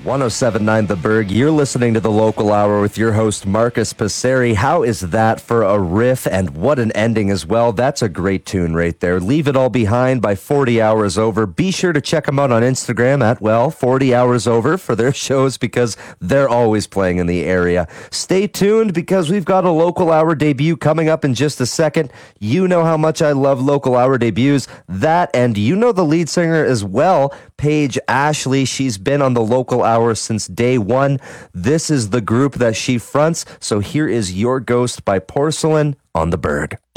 1079 The Berg. You're listening to The Local Hour with your host, Marcus Passeri. How is that for a riff, and what an ending as well. That's a great tune right there. Leave It All Behind by 40 Hours Over. Be sure to check them out on Instagram at, 40 Hours Over for their shows, because they're always playing in the area. Stay tuned, because we've got a Local Hour debut coming up in just a second. You know how much I love Local Hour debuts. That, and you know the lead singer as well, Paige Ashley. She's been on the Local Hour since day one. This is the group that she fronts. So here is Your Ghost by Porcelain on The Berg.